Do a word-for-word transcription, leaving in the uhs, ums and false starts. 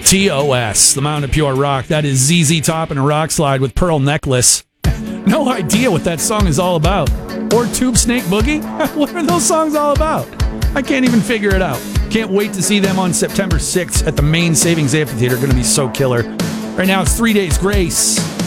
T O S, the Mountain of Pure Rock. That is Z Z Top and a Rock Slide with Pearl Necklace. No idea what that song is all about. Or Tube Snake Boogie? What are those songs all about? I can't even figure it out. Can't wait to see them on September sixth at the Main Savings Amphitheater. Going to be so killer. Right now it's Three Days Grace.